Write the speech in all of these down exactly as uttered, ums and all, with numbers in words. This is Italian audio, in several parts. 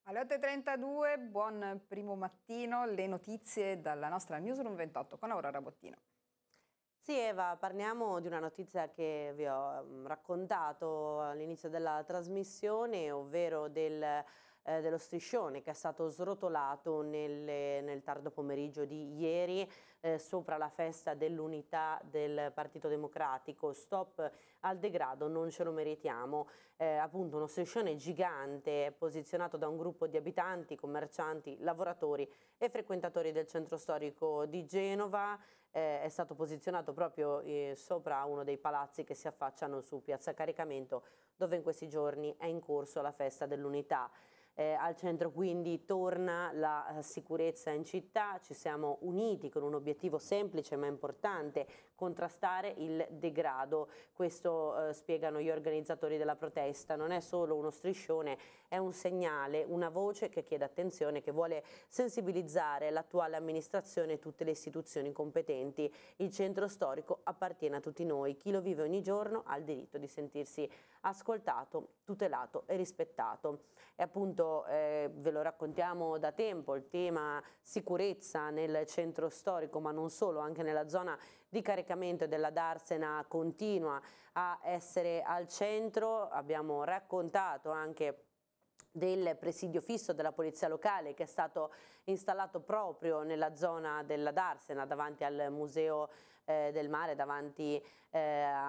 Alle otto e trentadue, buon primo mattino, le notizie dalla nostra Newsroom ventotto con Aurora Bottino. Sì Eva, parliamo di una notizia che vi ho mm, raccontato all'inizio della trasmissione, ovvero del, eh, dello striscione che è stato srotolato nel, nel tardo pomeriggio di ieri eh, sopra la festa dell'unità del Partito Democratico. Stop al degrado, non ce lo meritiamo. Eh, appunto uno striscione gigante posizionato da un gruppo di abitanti, commercianti, lavoratori e frequentatori del centro storico di Genova. Eh, è stato posizionato proprio eh, sopra uno dei palazzi che si affacciano su Piazza Caricamento, dove in questi giorni è in corso la festa dell'unità. Eh, al centro quindi torna la eh, sicurezza in città, ci siamo uniti con un obiettivo semplice ma importante: contrastare il degrado. Questo eh, spiegano gli organizzatori della protesta. Non è solo uno striscione, è un segnale, una voce che chiede attenzione, che vuole sensibilizzare l'attuale amministrazione e tutte le istituzioni competenti. Il centro storico appartiene a tutti noi, chi lo vive ogni giorno ha il diritto di sentirsi ascoltato, tutelato e rispettato. E appunto eh, ve lo raccontiamo da tempo, il tema sicurezza nel centro storico, ma non solo, anche nella zona di caricamento della Darsena continua a essere al centro. Abbiamo raccontato anche del presidio fisso della polizia locale che è stato installato proprio nella zona della Darsena, davanti al Museo eh, del Mare, davanti eh,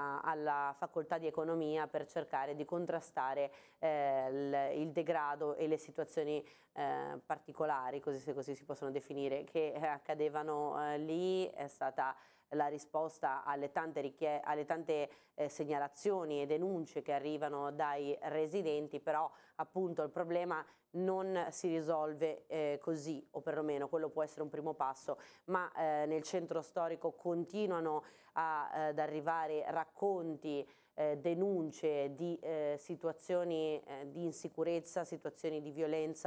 alla facoltà di economia, per cercare di contrastare eh, il, il degrado e le situazioni eh, particolari, così, se così si possono definire, che eh, accadevano eh, lì. È stata la risposta alle tante, richie- alle tante eh, segnalazioni e denunce che arrivano dai residenti, però appunto il problema non si risolve eh, così, o perlomeno quello può essere un primo passo, ma eh, nel centro storico continuano a, eh, ad arrivare racconti, eh, denunce di eh, situazioni eh, di insicurezza, situazioni di violenza